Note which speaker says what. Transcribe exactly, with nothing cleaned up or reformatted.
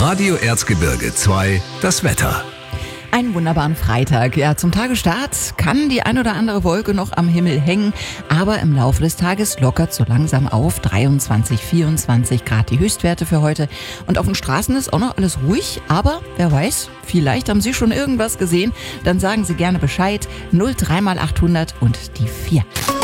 Speaker 1: Radio Erzgebirge zwei, das Wetter.
Speaker 2: Einen wunderbaren Freitag. Ja, zum Tagestart kann die ein oder andere Wolke noch am Himmel hängen, aber im Laufe des Tages lockert so langsam auf. dreiundzwanzig, vierundzwanzig Grad die Höchstwerte für heute. Und auf den Straßen ist auch noch alles ruhig, aber wer weiß, vielleicht haben Sie schon irgendwas gesehen. Dann sagen Sie gerne Bescheid. null drei mal achthundert und die vier.